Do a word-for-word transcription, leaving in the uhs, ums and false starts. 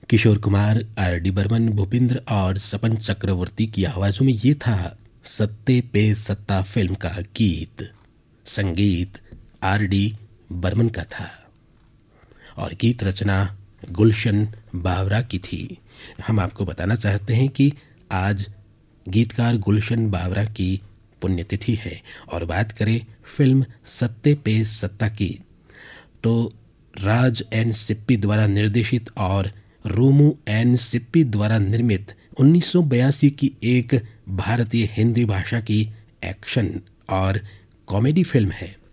Kishore Kumar, R D Burman, Bhupendra और सपन चक्रवर्ती की आवाज़ों में ये था सत्ते पे सत्ता फिल्म का गीत। संगीत आर डी बर्मन का था और गीत रचना गुलशन बावरा की थी। हम आपको बताना चाहते हैं कि आज गीतकार गुलशन बावरा की पुण्यतिथि है। और बात करें फिल्म सत्ते पे सत्ता की, तो राज एन सिप्पी द्वारा निर्देशित और रोमू एन सिप्पी द्वारा निर्मित उन्नीस सौ बयासी की एक भारतीय हिंदी भाषा की एक्शन और कॉमेडी फिल्म है।